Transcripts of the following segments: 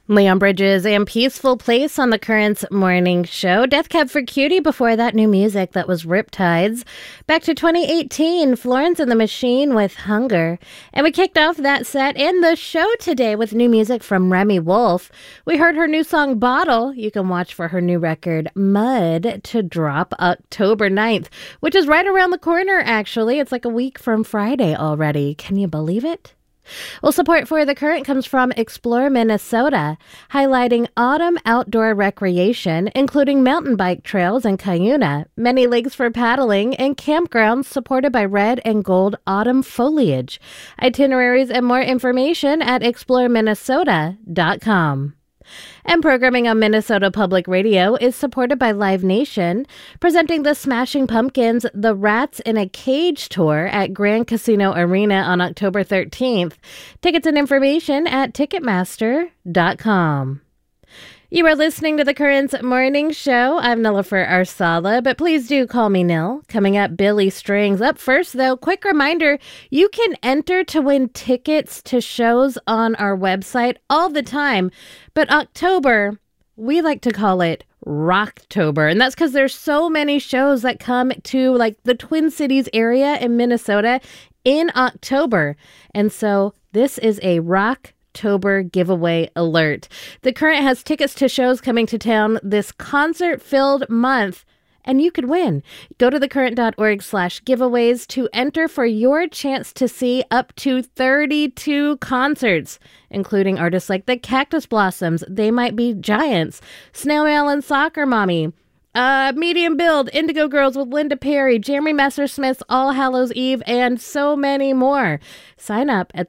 Leon Bridges and Peaceful Place on the Currents Morning Show. Death Cab for Cutie before that. New music that was Riptides. Back to 2018, Florence and the Machine with Hunger. And we kicked off that set and the show today with new music from Remi Wolf. We heard her new song Bottle. You can watch for her new record Mud to drop October 9th, which is right around the corner, actually. It's like a week from Friday already. Can you believe it? Well, support for The Current comes from Explore Minnesota, highlighting autumn outdoor recreation, including mountain bike trails in Cuyuna, many lakes for paddling, and campgrounds supported by red and gold autumn foliage. Itineraries and more information at exploreminnesota.com. And programming on Minnesota Public Radio is supported by Live Nation, presenting the Smashing Pumpkins' The Rats in a Cage tour at Grand Casino Arena on October 13th. Tickets and information at Ticketmaster.com. You are listening to the Currents Morning Show. I'm Nilofer Arsala, but please do call me Nil. Coming up, Billy Strings. Up first, though, quick reminder, you can enter to win tickets to shows on our website all the time. But October, we like to call it Rocktober. And that's because there's so many shows that come to like the Twin Cities area in Minnesota in October. And so this is a Rocktober giveaway alert. The Current has tickets to shows coming to town this concert-filled month, and you could win. Go to thecurrent.org/giveaways to enter for your chance to see up to 32 concerts, including artists like the Cactus Blossoms, They Might Be Giants, Snail and Soccer Mommy, Medium Build, Indigo Girls with Linda Perry, Jeremy Messersmith's All Hallows Eve, and so many more. Sign up at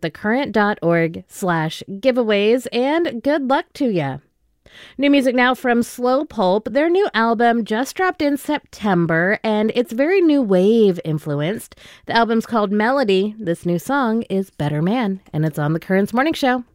thecurrent.org/giveaways, and good luck to you. New music now from Slow Pulp. Their new album just dropped in September, and it's very new wave influenced. The album's called Melody. This new song is Better Man, and it's on the Currents Morning Show.